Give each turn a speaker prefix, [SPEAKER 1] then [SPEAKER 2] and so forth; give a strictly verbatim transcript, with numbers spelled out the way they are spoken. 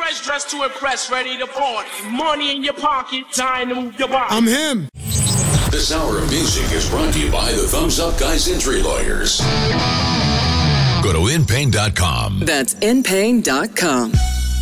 [SPEAKER 1] guys dressed to impress, ready to party. Money in your pocket, time to move your body.
[SPEAKER 2] I'm him.
[SPEAKER 3] This hour of music is brought to you by the Thumbs Up Guys Injury Lawyers. Go to in pain dot com.
[SPEAKER 4] That's in pain dot com.